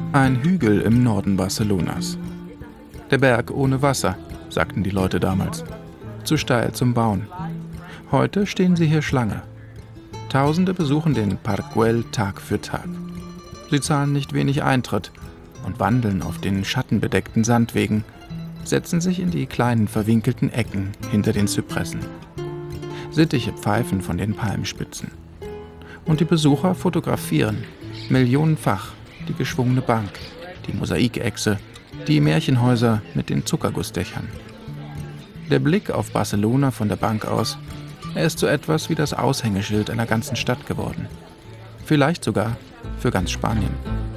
Ein Hügel im Norden Barcelonas. Der Berg ohne Wasser, sagten die Leute damals. Zu steil zum Bauen. Heute stehen sie hier Schlange. Tausende besuchen den Park Güell Tag für Tag. Sie zahlen nicht wenig Eintritt und wandeln auf den schattenbedeckten Sandwegen, setzen sich in die kleinen verwinkelten Ecken hinter den Zypressen. Sittiche pfeifen von den Palmspitzen. Und die Besucher fotografieren, millionenfach, die geschwungene Bank, die Mosaikechse, die Märchenhäuser mit den Zuckergussdächern. Der Blick auf Barcelona von der Bank aus, er ist so etwas wie das Aushängeschild einer ganzen Stadt geworden. Vielleicht sogar für ganz Spanien.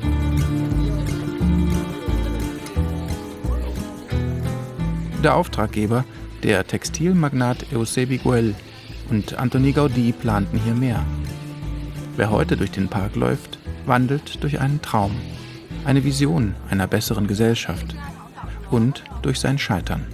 Der Auftraggeber, der Textilmagnat Eusebi Güell und Antoni Gaudí, planten hier mehr. Wer heute durch den Park läuft, wandelt durch einen Traum, eine Vision einer besseren Gesellschaft und durch sein Scheitern.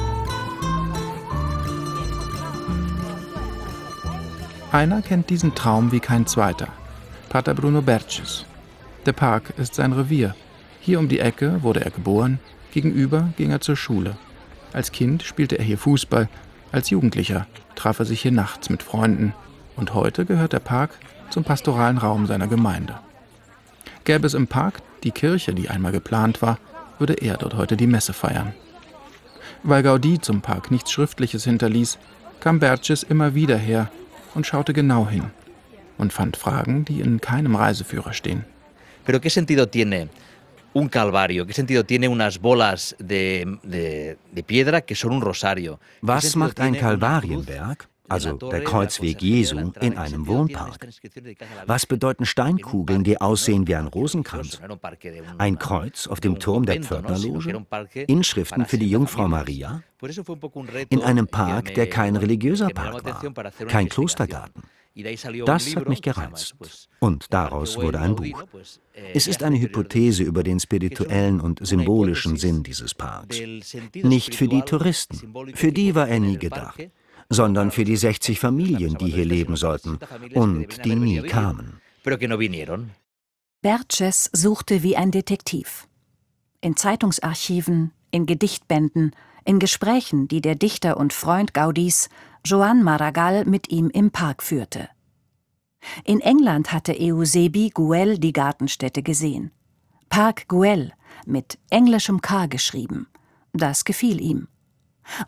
Einer kennt diesen Traum wie kein zweiter, Pater Bruno Berches. Der Park ist sein Revier. Hier um die Ecke wurde er geboren, gegenüber ging er zur Schule. Als Kind spielte er hier Fußball, als Jugendlicher traf er sich hier nachts mit Freunden und heute gehört der Park zum pastoralen Raum seiner Gemeinde. Gäbe es im Park die Kirche, die einmal geplant war, würde er dort heute die Messe feiern. Weil Gaudí zum Park nichts Schriftliches hinterließ, kam Berches immer wieder her und schaute genau hin und fand Fragen, die in keinem Reiseführer stehen. Pero ¿qué sentido tiene un calvario? ¿Qué sentido tiene unas bolas de piedra que son un rosario? Was macht ein Kalvarienberg, also der Kreuzweg Jesu, in einem Wohnpark? Was bedeuten Steinkugeln, die aussehen wie ein Rosenkranz? Ein Kreuz auf dem Turm der Pförtnerloge? Inschriften für die Jungfrau Maria? In einem Park, der kein religiöser Park war, kein Klostergarten. Das hat mich gereizt. Und daraus wurde ein Buch. Es ist eine Hypothese über den spirituellen und symbolischen Sinn dieses Parks. Nicht für die Touristen, für die war er nie gedacht, sondern für die 60 Familien, die hier leben sollten und die nie kamen. Berches suchte wie ein Detektiv. In Zeitungsarchiven, in Gedichtbänden, in Gesprächen, die der Dichter und Freund Gaudís, Joan Maragall, mit ihm im Park führte. In England hatte Eusebi Güell die Gartenstätte gesehen. Park Güell, mit englischem K geschrieben. Das gefiel ihm.